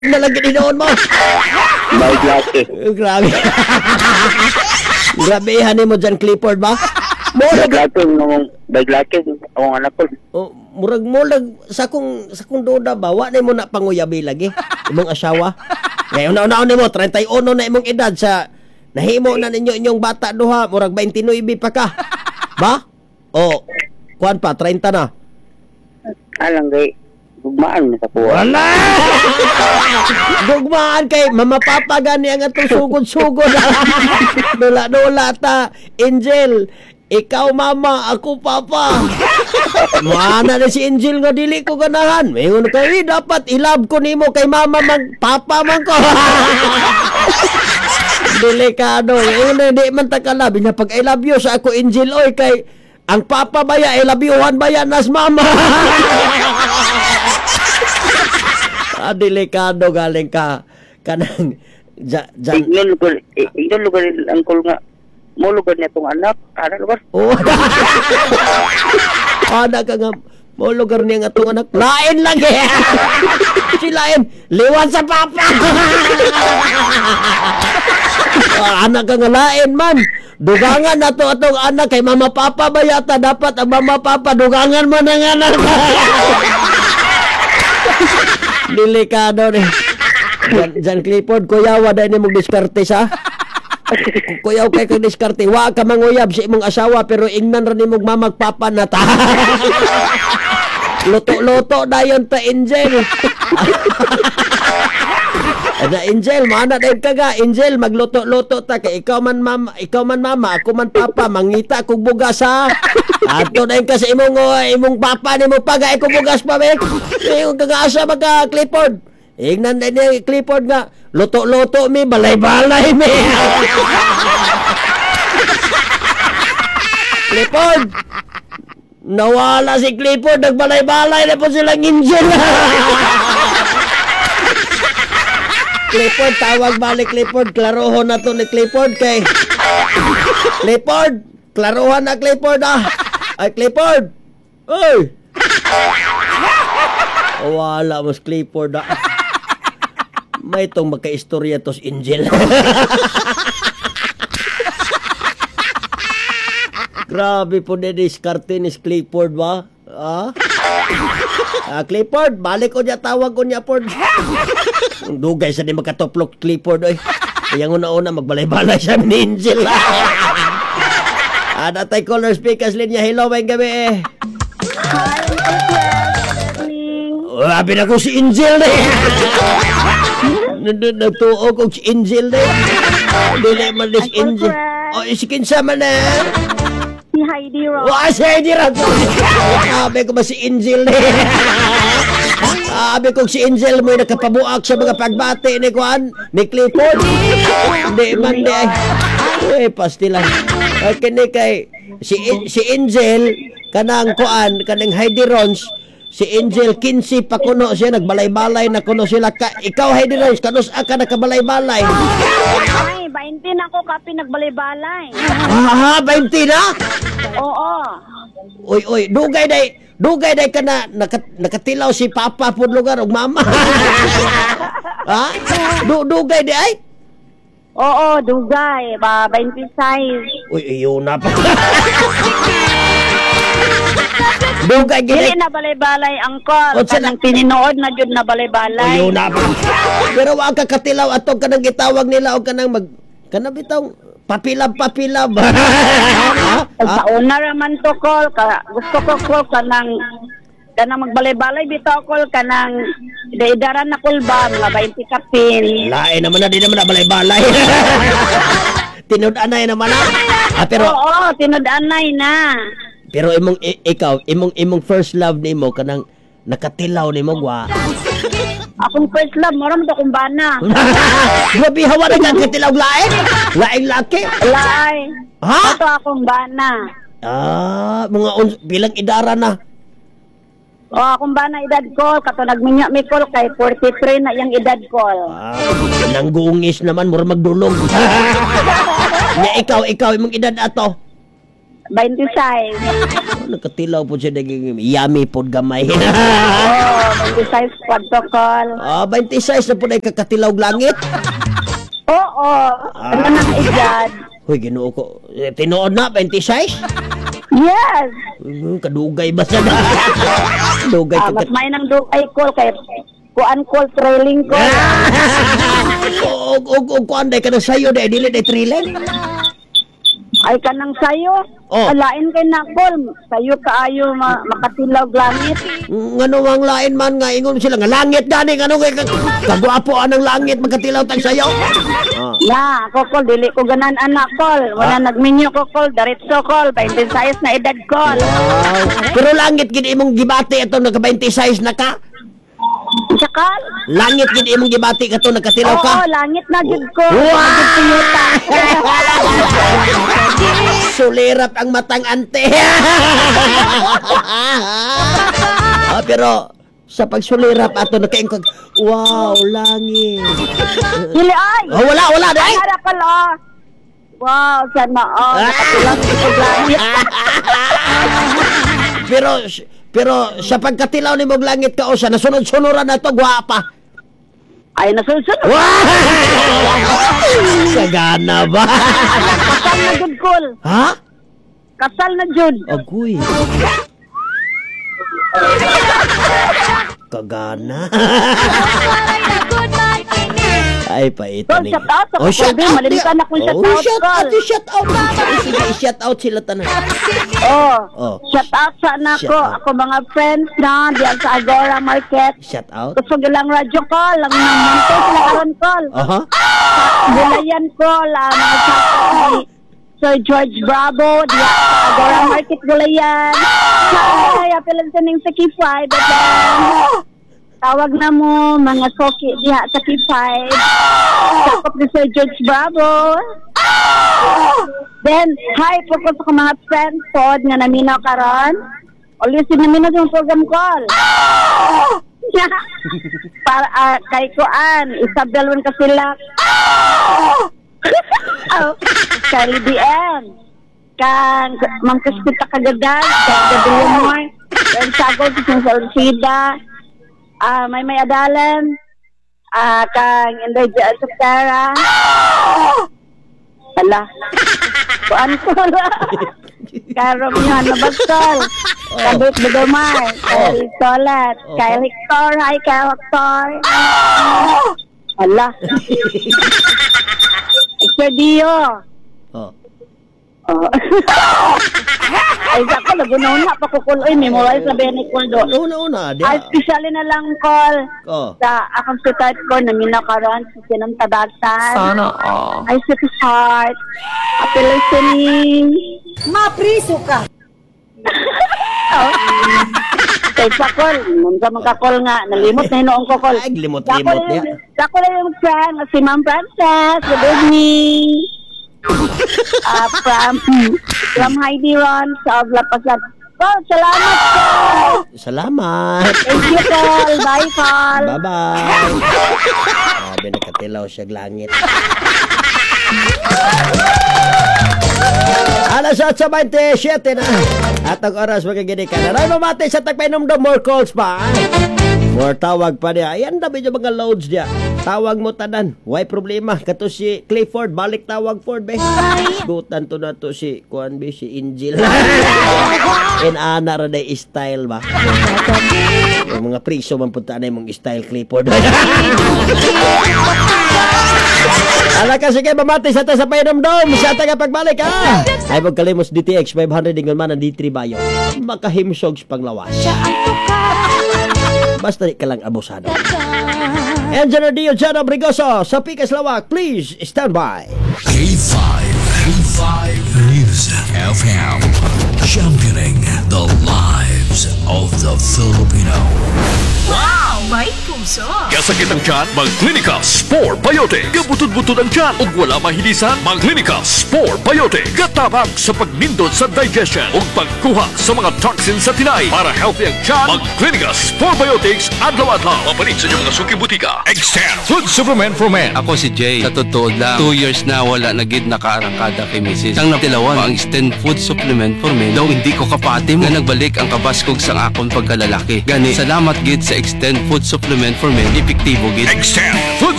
na lagi din noon mo. May glasses. Grabe. Grabehan mo dyan, Clifford ba? May glasses ang anak ko. Oh, murag sa kung duda ba, wa na mo na panguyabi lagi imong asawa. Ngayon na mo 31 na imong edad sa nahimo na ninyo inyong bata duha, murag 29 pa ka. Ba? Oh, kuan pa 30 na. Alang gay gugmaan sa kuha. Wala! Gugmaan kay Mama Papa gani ang atong sugod-sugod. Dula-dula ta. Angel, ikaw mama, ako papa. Mana na si Angel nga dili ko ganahan. Mayon kay dapat ilab ko nimo kay mama mag papa man ko. Delikado. Di man ta kalab nya pag I love you sa ako Angel oy kay ang papa baya I love you-han baya nas mama. Delikado galing ka kanang Ignon lugar angkol nga mo lugar niya tong anak ana lugar. Oh. Ada ka nga mo lugar niya nga tong anak lain lang eh. Si lain liwan sa papa. Anak ka nga lain man. Dugangan na to atong anak kay mama papa ba yata dapat ang mama papa dugangan mo ng anak. Delikado ni. Jan Clifford, kuya, wala ni mong diskarte sa? Kuya, kay kang diskarte. Wa ka manguyab sa imong asawa, pero ingnan rin ni mong mamagpapa na ta. Luto-luto na yun ta, Angel. Ada Angel, mana din ka ga. Angel, magluto-luto ta. Kay ikaw man mama, ako man papa, mangita kong bugas ha. Ato na ka sa imong papa ni mo paga, ikaw bugas pa, mek. Yung kagaasa magka Clifford. Ingnan na niya Clifford nga, luto-luto mi, balay-balay mi. Clifford! Nawala si Clifford, nagbalay-balay na po silang Angel. Clifford, tawag balik Clifford, klarohon na to ni Clifford kay Clifford, klarohan na Clifford ah. Ay Clifford! Oy! Wala mas Clifford ah. May itong magka-istorya tos Angel. Grabe po na diskarte ni Clifford ba? Ah? Clifford, balik ko niya, tawag ko niya, Ford. Dugay sa di magkatoplok, Clifford, oy. Yang una-una, magbalay-balay siya ni Angel. Ada tayo caller speakers linya. Hello, may gabi. Abi na ko si Angel na nagtuo ko si Angel na dili man si Angel. O, si kinsa man na? Si Heidi Ron. Si Heidi Ron. Abi ko ba si Angel na? Abi ko si Angel mo nakapabuak sa mga pagbati ni Juan, ni Clifford. Hindi man di ay. Pasti lang. Kini kay si Angel kanang Juan, kanang Heidi Rons. Si Angel 15 pa kuno siya, nagbalay-balay na kuno sila. Ikaw, Heidi Rose, kanus ka nakabalay-balay? Ay, 20 na ako kapi nagbalay-balay. 20 na? Oo. Uy, dugay day ka na nakatilaw si Papa po lugar o Mama. Ha? Dugay day ay? Oo, dugay. 26. Uy, yun na pa. Dugay Dili na balay-balay ang call. Kanang tininood na jud na balay-balay. Ayun na ba. Pero wa ka katilaw atong kanang gitawag nila o kanang kanang bitaw papilab. Sa una raman to call gusto ko call kanang magbalay-balay bitaw call kanang daidaran na call ba mga 20 kapin. Lain naman na di naman na balay-balay. Tinud-anay naman na. Pero oo, tinud-anay na. Pero imong first love nimo kanang nakatilaw nimo gwa. Akong first love moram to kumbana. Grabe hawa na kang katilaw lain. Laing laki. Lain. Ha? Ato akong bana. Mga bilang idara na. Akong bana edad ko kato nagminya mi call kay 43 na yang edad ko. Nanggungis naman mura magdulong. Nya ikaw imong edad ato. 26. Nakatilaw po siya naging yummy pod gamay. Oh, 26 protocol. 26 na po na kakatilaw langit. Oo, ano nang edad? Hoy, Ginoo ko. Tinuod na 26? Yes. Kadugay ba siya na? Kadugay ka. Mas may nang dukay call kay kuan call trailing ko. Og kuan day ka na sayo day dili day trailing. Ay kanang sayo. Oh. Alain kay na call. Sayo kaayo makatilaw langit. Ngano ang lain man nga ingon sila nga langit gani ngano kay kagwapo anang langit magkatilaw tag sayo. Ya, ko call dili ko ganan anak call. Wala nagminyo ko call, diretso call, 26 na edad call. Wow. Pero langit gid imong gibati ato naka 26 na ka. Sakal? Langit gid imong gibati kato nagkatilaw ka. Oo, langit na jud ko. Wow! Sulirap ang matang ante. Pero sa pagsulirap ato nakaingkog, wow, langit. Dili ay. Wala dai. Para pala. Wow, sana nakatilang ko langit. Pero sa pagkatilaw ni mong langit ka o sa nasunod-sunuran na to, gwapa. Ay, nasunod. Wow! Sagana ba? Kasal na jud call. Ha? Kasal na jud. Agoy. Kagana. Ay, paita Call, ni. shout out ako, shout Colby. out. Malilitan ako yung shout out, shout call. out, shout out. Sige, shout out sila tanan. Oh. Shout out sa anak Shout ko. out. Ako mga friends na diyan sa Agora Market. Shout out. Gusto lang radyo call. Lang ng monte sila karon call. Aha. Bulayan ko lang mga shout out ni Sir George Bravo diyan sa Agora Market Bulayan. Kaya pilansaning sa Kifay. Tawag na mo mga soki diha sa Kifay. Sakop ni Sir George Bravo. Then, hi po ko sa mga friends po nga naminaw karon. Always naminaw yung program call. Para kay Kuan, Isabel man ka sila. Kay BM. Kang Ma'am Kaspita Kagadag, kay Gabriel Moy, kay Sagol sa Salsida, may Adalan, kang Inday Sotera. Ala. Kuan ko la. Karom yan na bagtol. Kabit Budumay. Kay Solat. Kay Hector. Hi, kay Hector. Ala. Hector Dio. Oh. Ay, ako, nagunauna pa ko kuloy. Memorize na ba ni Kuldo? Una. Ay, especially na lang call Oh. sa akong sweetheart ko na minakaroon sa sinang tabagtan. Sana all. Ay, sweetheart. Happy listening. Mapriso ka! Kay Sakol, nung magkakol nga, nalimot na hinoong ko call. Ay, limot-limot niya. Sakol na yung friend, si Ma'am Frances. Good evening. From Heidi Ron sa Oblapasan. Oh, salamat po. Salamat. Thank you, Call. Bye, Call. Bye-bye. Sabi nakatilaw siya langit. Alas 8:27 na. At ang oras magiging ka na. Ray mamati sa tagpainom do more calls pa. More tawag pa niya. Ayan dami yung mga loads niya. Tawag mo tanan. Why problema? Kato si Clifford. Balik tawag Ford be. Gutan to na to si Kuan be si Angel. In ana ra day style ba. Yung mga priso man punta na yung style Clifford. Ala ka sige mamati sa ta sa painom-dom sa taga pagbalik ha. Ay magkalimos DTX 500 ingon man ang D3 bayo. Makahimsogs panglawas. Basta di ka lang abusado. Engineer Dio Jano Brigoso sa Pikas Lawak, please stand by. K5 News FM, championing the lives of the Filipino. Wow, may puso. Kasakit ang tiyan, Mag-Clinica Spore Biotic. Kabutod-butod ang tiyan ug wala mahilisan, Mag-Clinica Spore Biotic. Katabang sa pagnindot sa digestion ug pagkuha sa mga toxins sa tinay. Para healthy ang tiyan, Mag-Clinica Spore Biotics adlaw-adlaw. Mapalit sa inyong nasuki butika. Extend Food Supplement for Men. Ako si Jay. Sa totoo lang, 2 years na wala na gid nakaarangkada kay Mrs. Ang natilawan ang Extend Food Supplement for Men. Daw hindi ko kapati mo. Nga nagbalik ang kabaskog sang akon pagkalalaki. Gani, salamat gid sa Extend Food Supplement for Men. Epektibo gid. Extend